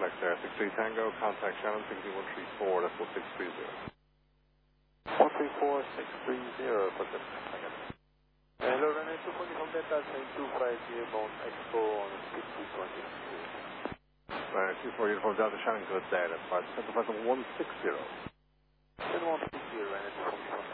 contact there, 63 Tango, contact Shannon, 16134, that's 1630. 134630, for the second. Hello, runway 240 from Delta, 7250 on Expo on 6020. Right, 240 from Delta Shannon, good data, flight 160. 160, runway 240.